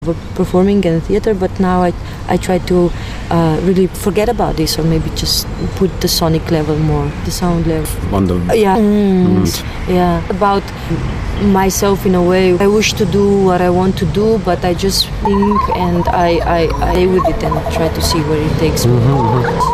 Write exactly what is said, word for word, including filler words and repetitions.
performing in the theater, but now I, I try to uh, really forget about this, or maybe just put the sonic level more, the sound level. On the yeah, mm, yeah, about myself in a way. I wish to do what I want to do, but I just think and I, I, I stay with it and try to see where it takes me. Mm-hmm, mm-hmm.